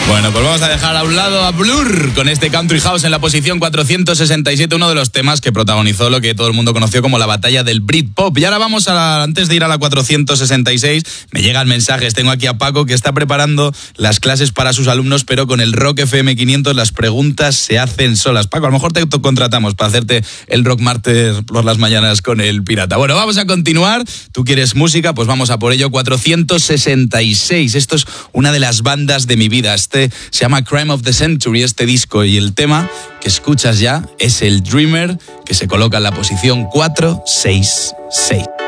Bueno, pues vamos a dejar a un lado a Blur con este Country House en la posición 467, uno de los temas que protagonizó lo que todo el mundo conoció como la batalla del Britpop. Y ahora vamos antes de ir a la 466, me llegan mensajes. Tengo aquí a Paco que está preparando las clases para sus alumnos, pero con el Rock FM 500 las preguntas se hacen solas. Paco, a lo mejor te contratamos para hacerte el Rock Martes por las mañanas con el Pirata. Bueno, vamos a continuar. ¿Tú quieres música? Pues vamos a por ello. 466. Esto es una de las bandas de mi vida. Se llama Crime of the Century, este disco, y el tema que escuchas ya es el Dreamer, que se coloca en la posición 466.